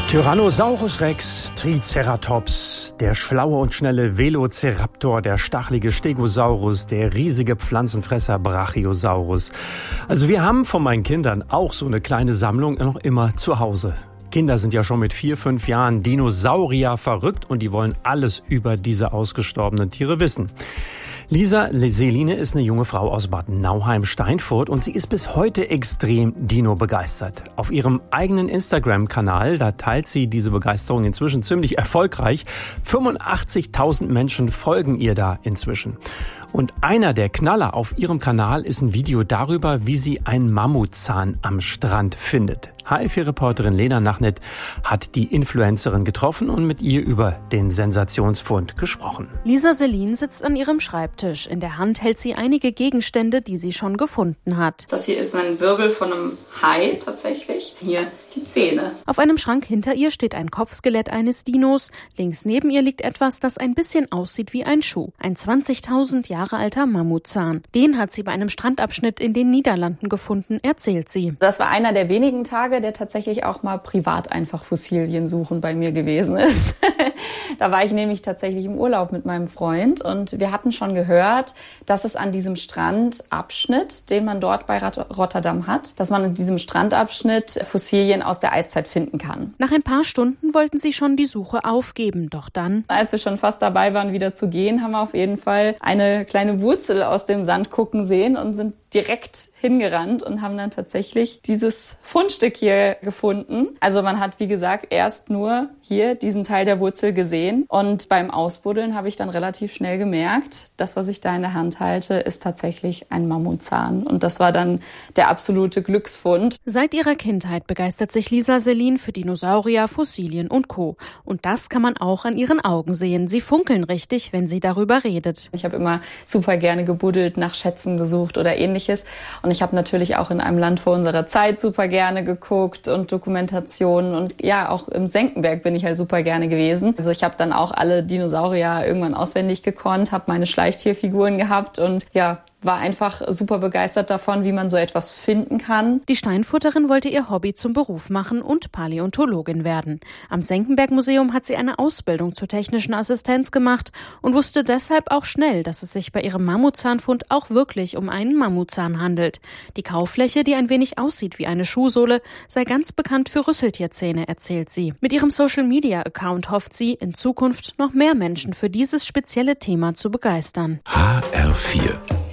Tyrannosaurus Rex, Triceratops, der schlaue und schnelle Velociraptor, der stachelige Stegosaurus, der riesige Pflanzenfresser Brachiosaurus. Also wir haben von meinen Kindern auch so eine kleine Sammlung noch immer zu Hause. Kinder sind ja schon mit 4, 5 Jahren Dinosaurier verrückt und die wollen alles über diese ausgestorbenen Tiere wissen. Lisa Seline ist eine junge Frau aus Bad Nauheim-Steinfurt und sie ist bis heute extrem Dino begeistert. Auf ihrem eigenen Instagram-Kanal, da teilt sie diese Begeisterung inzwischen ziemlich erfolgreich. 85.000 Menschen folgen ihr da inzwischen. Und einer der Knaller auf ihrem Kanal ist ein Video darüber, wie sie einen Mammutzahn am Strand findet. HFI-Reporterin Lena Nachnet hat die Influencerin getroffen und mit ihr über den Sensationsfund gesprochen. Lisa Seline sitzt an ihrem Schreibtisch. In der Hand hält sie einige Gegenstände, die sie schon gefunden hat. Das hier ist ein Wirbel von einem Hai tatsächlich. Hier die Zähne. Auf einem Schrank hinter ihr steht ein Kopfskelett eines Dinos. Links neben ihr liegt etwas, das ein bisschen aussieht wie ein Schuh. Ein 20.000 Jahre alter Mammutzahn. Den hat sie bei einem Strandabschnitt in den Niederlanden gefunden, erzählt sie. Das war einer der wenigen Tage, der tatsächlich auch mal privat einfach Fossilien suchen bei mir gewesen ist. Da war ich nämlich tatsächlich im Urlaub mit meinem Freund und wir hatten schon gehört, dass es an diesem Strandabschnitt, den man dort bei Rotterdam hat, dass man an diesem Strandabschnitt Fossilien aus der Eiszeit finden kann. Nach ein paar Stunden wollten sie schon die Suche aufgeben, doch dann, als wir schon fast dabei waren, wieder zu gehen, haben wir auf jeden Fall eine kleine Wurzel aus dem Sand gucken sehen und sind direkt hingerannt und haben dann tatsächlich dieses Fundstück hier gefunden. Also man hat, wie gesagt, erst nur hier diesen Teil der Wurzel gesehen und beim Ausbuddeln habe ich dann relativ schnell gemerkt, das, was ich da in der Hand halte, ist tatsächlich ein Mammutzahn und das war dann der absolute Glücksfund. Seit ihrer Kindheit begeistert sich Lisa Seline für Dinosaurier, Fossilien und Co. Und das kann man auch an ihren Augen sehen. Sie funkeln richtig, wenn sie darüber redet. Ich habe immer super gerne gebuddelt, nach Schätzen gesucht oder ähnliches. Und ich habe natürlich auch in einem Land vor unserer Zeit super gerne geguckt und Dokumentationen. Und ja, auch im Senckenberg bin ich halt super gerne gewesen. Also ich habe dann auch alle Dinosaurier irgendwann auswendig gekonnt, habe meine Schleichtierfiguren gehabt und ja, war einfach super begeistert davon, wie man so etwas finden kann. Die Steinfurterin wollte ihr Hobby zum Beruf machen und Paläontologin werden. Am Senckenberg-Museum hat sie eine Ausbildung zur technischen Assistenz gemacht und wusste deshalb auch schnell, dass es sich bei ihrem Mammutzahnfund auch wirklich um einen Mammutzahn handelt. Die Kauffläche, die ein wenig aussieht wie eine Schuhsohle, sei ganz bekannt für Rüsseltierzähne, erzählt sie. Mit ihrem Social-Media-Account hofft sie, in Zukunft noch mehr Menschen für dieses spezielle Thema zu begeistern. HR4